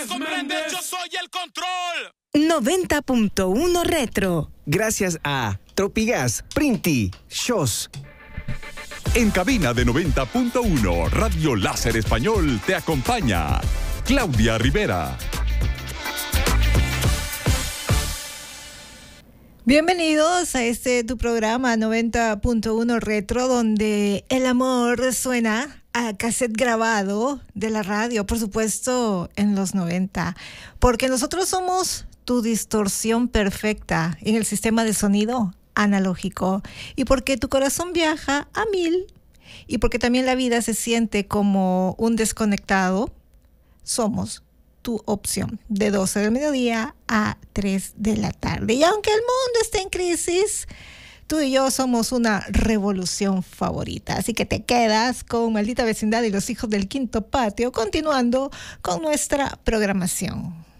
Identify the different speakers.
Speaker 1: Comprende, yo soy el control.
Speaker 2: 90.1 Retro.
Speaker 3: Gracias a Tropigas, Printi, Shows.
Speaker 4: En cabina de 90.1, Radio Láser Español te acompaña Claudia Rivera.
Speaker 5: Bienvenidos a tu programa 90.1 Retro, donde el amor suena a cassette grabado de la radio, por supuesto, en los 90. Porque nosotros somos tu distorsión perfecta en el sistema de sonido analógico. Y porque tu corazón viaja a 1000. Y porque también la vida se siente como un desconectado, somos tu opción de 12 del mediodía a 3 de la tarde. Y aunque el mundo esté en crisis, tú y yo somos una revolución favorita. Así que te quedas con Maldita Vecindad y Los Hijos del Quinto Patio, continuando con nuestra programación.